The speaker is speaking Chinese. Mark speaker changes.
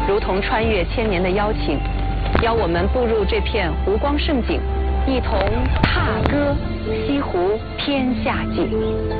Speaker 1: 如同穿越千年的邀请，邀我们步入这片湖光盛景，一同踏歌西湖天下景。